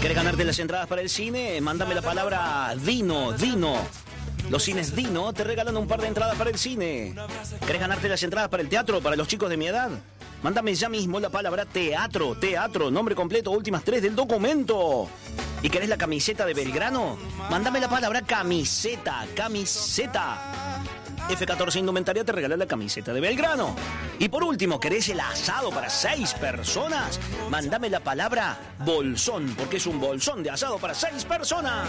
¿Querés ganarte las entradas para el cine? Mándame la palabra Dino, Dino. Los cines Dino te regalan un par de entradas para el cine. ¿Querés ganarte las entradas para el teatro para los chicos de mi edad? Mándame ya mismo la palabra teatro, teatro, nombre completo, últimas 3 del documento. ¿Y querés la camiseta de Belgrano? Mándame la palabra camiseta, camiseta. F14 Indumentaria te regala la camiseta de Belgrano. Y por último, ¿querés el asado para 6 personas? Mándame la palabra bolsón, porque es un bolsón de asado para 6 personas.